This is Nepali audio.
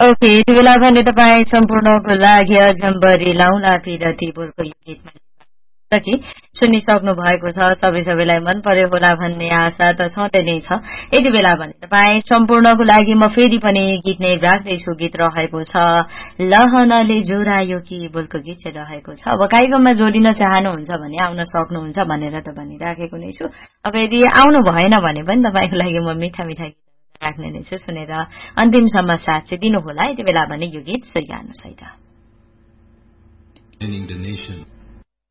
ओके यति बेला भने तपाईँ सम्पूर्णको लागि अजम्बरी लाउला फिरती बोलको यो गीतमा कि सुनिसक्नु भएको छ सबैलाई मन पर्यो होला भन्ने आशा त छँदै नै छ। यति बेला भने तपाईँ सम्पूर्णको लागि म फेरि पनि गीत नै राख्दैछु। गीत रहेको छ लहनले जोरायो कि बोलको गीत चाहिँ रहेको छ। अब कार्यक्रममा जोडिन चाहनुहुन्छ भने आउन सक्नुहुन्छ भनेर त भनिराखेको नै छु। अब यदि आउनु भएन भने पनि तपाईँको लागि म मिठा मिठा गीत राख्ने नै छु। सुनेर अन्तिमसम्म साथ चाहिँ दिनुहोला। यति बेला भने यो गीत सही गानु सहित